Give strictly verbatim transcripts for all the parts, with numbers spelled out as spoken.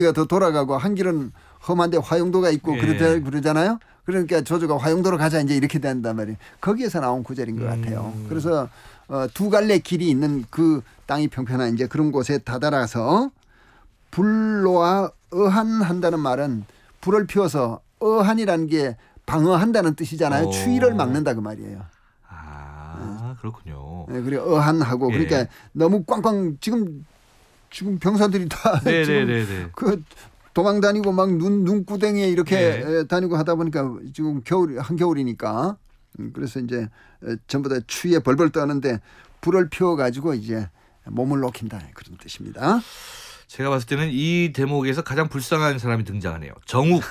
더 돌아가고 한 길은 험한데 화용도가 있고 예. 그러자 그러잖아요. 그러니까 조조가 화용도로 가자 이제 이렇게 된단 말이에요. 거기에서 나온 구절인 것 같아요. 음. 그래서 어, 두 갈래 길이 있는 그 땅이 평평한 이제 그런 곳에 다다라서 불로와 어한한다는 말은 불을 피워서 어한이라는 게 방어한다는 뜻이잖아요. 오. 추위를 막는다 그 말이에요. 아 그렇군요. 네, 그리고 어한하고 예. 그러니까 너무 꽝꽝 지금 지금 병사들이 다 지금 네네네네. 그 도망 다니고 막 눈 눈구덩이에 이렇게 네. 다니고 하다 보니까 지금 겨울 한겨울이니까 그래서 이제 전부 다 추위에 벌벌 떠는데 불을 피워 가지고 이제 몸을 녹인다 그런 뜻입니다. 제가 봤을 때는 이 대목에서 가장 불쌍한 사람이 등장하네요. 정욱.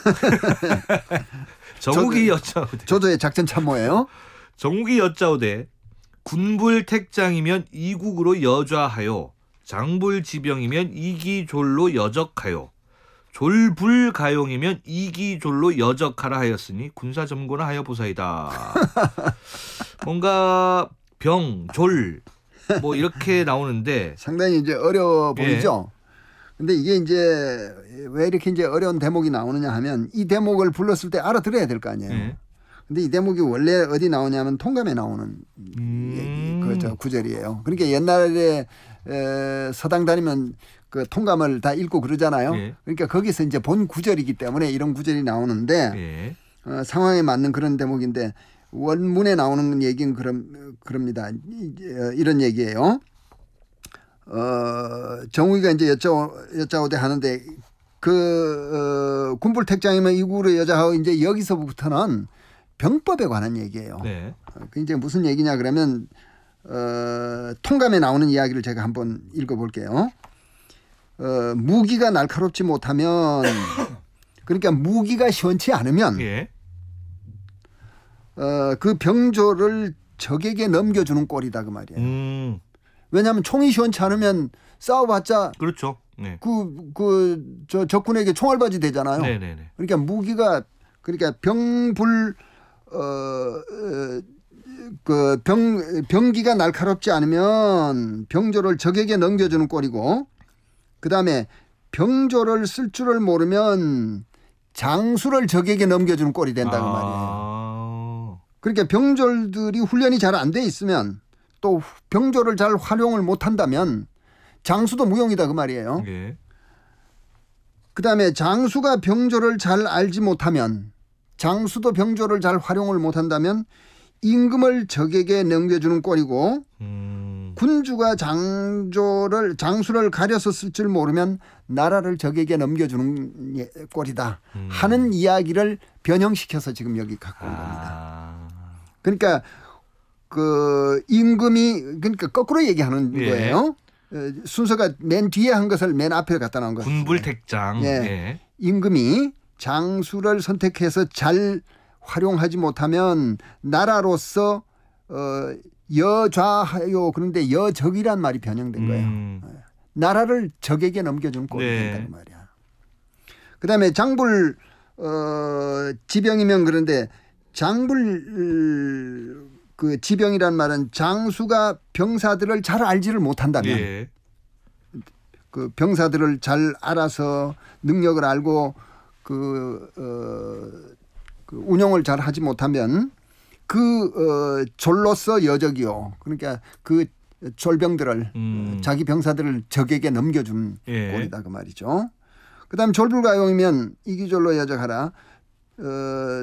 정욱이 여짜오되. 조조의 작전 참모예요. 정욱이 여짜오되 군불택장이면 이국으로 여좌하여 장불지병이면 이기졸로 여적하여 졸불가용이면 이기졸로 여적하라 하였으니 군사점고나 하여 보사이다. 뭔가 병, 졸 뭐 이렇게 나오는데 상당히 이제 어려워 예. 보이죠. 근데 이게 이제 왜 이렇게 이제 어려운 대목이 나오느냐 하면 이 대목을 불렀을 때 알아들어야 될 거 아니에요. 예. 근데 이 대목이 원래 어디 나오냐면 통감에 나오는 음. 얘기, 그저 구절이에요. 그러니까 옛날에 에, 서당 다니면 그 통감을 다 읽고 그러잖아요. 예. 그러니까 거기서 이제 본 구절이기 때문에 이런 구절이 나오는데 예. 어, 상황에 맞는 그런 대목인데 원문에 나오는 얘기는 그럼 그럽니다. 이, 어, 이런 얘기예요. 어, 정우기가 이제 여짜오, 여짜오대 하는데 그 어, 군불택장이면 이국으로 여자하고 이제 여기서부터는 병법에 관한 얘기예요. 네. 그 이제 무슨 얘기냐 그러면 어, 통감에 나오는 이야기를 제가 한번 읽어볼게요. 어, 무기가 날카롭지 못하면 그러니까 무기가 시원치 않으면 예. 어, 그 병조를 적에게 넘겨주는 꼴이다 그 말이에요. 음. 왜냐하면 총이 시원치 않으면 싸워봤자 그렇죠. 네. 그 그 저 적군에게 총알바지 되잖아요. 네네네. 그러니까 무기가 그러니까 병불 어그병 병기가 날카롭지 않으면 병조를 적에게 넘겨주는 꼴이고 그다음에 병조를 쓸 줄을 모르면 장수를 적에게 넘겨주는 꼴이 된다 그 말이에요. 아. 그러니까 병졸들이 훈련이 잘 안 돼 있으면 또 병조를 잘 활용을 못 한다면 장수도 무용이다 그 말이에요. 예. 그다음에 장수가 병조를 잘 알지 못하면 장수도 병조를 잘 활용을 못한다면 임금을 적에게 넘겨주는 꼴이고 음. 군주가 장조를 장수를 가려서 쓸 줄 모르면 나라를 적에게 넘겨주는 예, 꼴이다 음. 하는 이야기를 변형시켜서 지금 여기 갖고 온 겁니다. 아. 그러니까 그 임금이 그러니까 거꾸로 얘기하는 예. 거예요. 어, 순서가 맨 뒤에 한 것을 맨 앞에 갖다 놓은 거예요. 군불택장. 예. 예. 임금이 장수를 선택해서 잘 활용하지 못하면 나라로서 어, 여좌하요 그런데 여적이란 말이 변형된 거예요. 음. 나라를 적에게 넘겨주는 꼴이 네. 된다는 말이야. 그다음에 장불 어, 지병이면 그런데 장불 그 지병이란 말은 장수가 병사들을 잘 알지를 못한다면 예. 그 병사들을 잘 알아서 능력을 알고 그, 어, 그 운영을 잘 하지 못하면 그 어, 졸로서 여적이요. 그러니까 그 졸병들을 음. 자기 병사들을 적에게 넘겨주는 예. 꼴이다 그 말이죠. 그다음 졸불가용이면 이기졸로 여적하라. 어,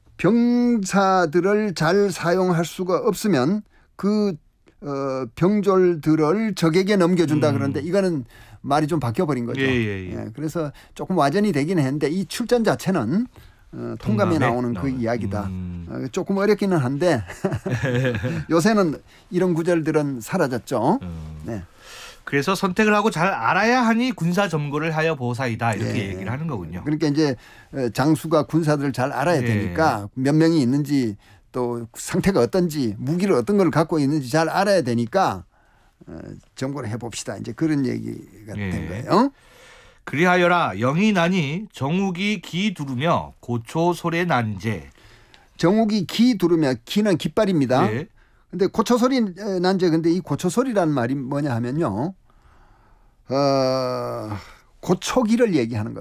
병사들을 잘 사용할 수가 없으면 그 어, 병졸들을 적에게 넘겨준다 음. 그러는데 이거는 말이 좀 바뀌어버린 거죠. 예, 예, 예. 예, 그래서 조금 와전이 되긴 했는데 이 출전 자체는 어, 통감에 통감에 나오는 그 나오는. 이야기다. 음. 어, 조금 어렵기는 한데 요새는 이런 구절들은 사라졌죠. 음. 네. 그래서 선택을 하고 잘 알아야 하니 군사 점거를 하여 보사이다 이렇게 예. 얘기를 하는 거군요. 그러니까 이제 장수가 군사들을 잘 알아야 예. 되니까 몇 명이 있는지 또 상태가 어떤지 무기를 어떤 걸 갖고 있는지 잘 알아야 되니까 어, 점거를 해봅시다. 이제 그런 얘기가 예. 된 거예요. 그리하여라 영이 나니 정욱이 기 두르며 고초 소래 난제. 정욱이 기 두르며 기는 깃발입니다. 예. 근데 고초소리 난제 근데 이 고초소리라는 말이 뭐냐 하면요. 어, 고초기를 얘기하는 거예요.